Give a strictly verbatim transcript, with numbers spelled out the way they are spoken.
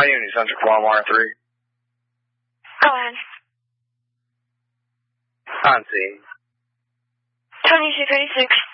I Union Central Walmart three. Go ahead. On scene. twenty-six eighty-six.